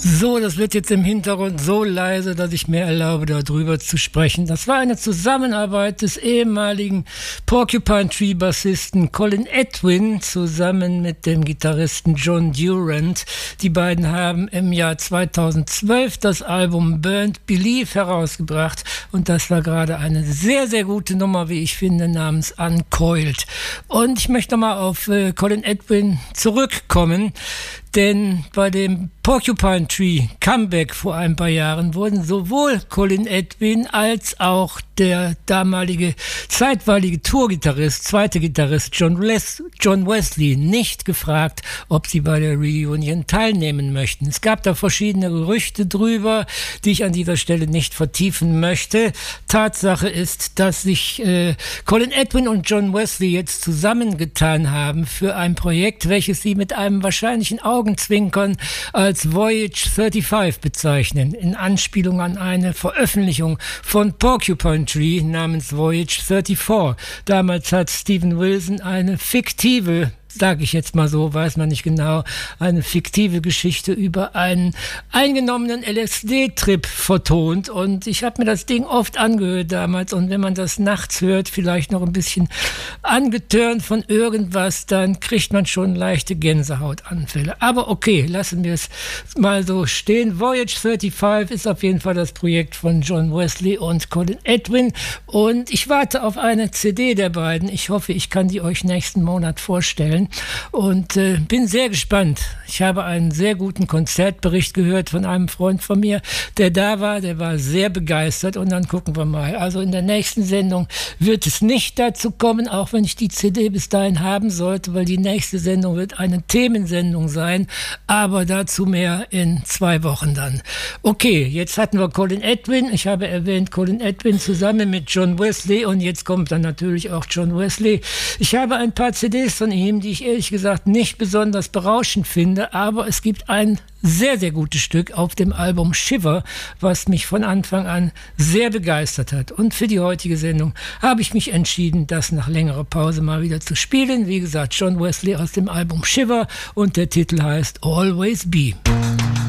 So, das wird jetzt im Hintergrund so leise, dass ich mir erlaube, darüber zu sprechen. Das war eine Zusammenarbeit des ehemaligen Porcupine Tree Bassisten Colin Edwin zusammen mit dem Gitarristen John Durant. Die beiden haben im Jahr 2012 das Album Burnt Belief herausgebracht und das war gerade eine sehr, sehr gute Nummer, wie ich finde, namens Uncoiled. Und ich möchte mal auf Colin Edwin zurückkommen. Denn bei dem Porcupine Tree Comeback vor ein paar Jahren wurden sowohl Colin Edwin als auch der damalige zeitweilige Tourgitarrist, zweite Gitarrist John Wesley nicht gefragt, ob sie bei der Reunion teilnehmen möchten. Es gab da verschiedene Gerüchte drüber, die ich an dieser Stelle nicht vertiefen möchte. Tatsache ist, dass sich Colin Edwin und John Wesley jetzt zusammengetan haben für ein Projekt, welches sie mit einem wahrscheinlichen Augenzwinkern als Voyage 35 bezeichnen, in Anspielung an eine Veröffentlichung von Porcupine Tree namens Voyage 34. Damals hat Steven Wilson eine fiktive, sage ich jetzt mal so, weiß man nicht genau, eine fiktive Geschichte über einen eingenommenen LSD-Trip vertont und ich habe mir das Ding oft angehört damals und wenn man das nachts hört, vielleicht noch ein bisschen angetörnt von irgendwas, dann kriegt man schon leichte Gänsehautanfälle. Aber okay, lassen wir es mal so stehen. Voyage 35 ist auf jeden Fall das Projekt von John Wesley und Colin Edwin und ich warte auf eine CD der beiden. Ich hoffe, ich kann die euch nächsten Monat vorstellen. Und bin sehr gespannt. Ich habe einen sehr guten Konzertbericht gehört von einem Freund von mir, der war sehr begeistert und dann gucken wir mal. Also in der nächsten Sendung wird es nicht dazu kommen, auch wenn ich die CD bis dahin haben sollte, weil die nächste Sendung wird eine Themensendung sein, aber dazu mehr in 2 Wochen dann. Okay, jetzt hatten wir Colin Edwin. Ich habe erwähnt Colin Edwin zusammen mit John Wesley und jetzt kommt dann natürlich auch John Wesley. Ich habe ein paar CDs von ihm, die ich ehrlich gesagt nicht besonders berauschend finde, aber es gibt ein sehr, sehr gutes Stück auf dem Album Shiver, was mich von Anfang an sehr begeistert hat. Und für die heutige Sendung habe ich mich entschieden, das nach längerer Pause mal wieder zu spielen. Wie gesagt, John Wesley aus dem Album Shiver und der Titel heißt Always Be.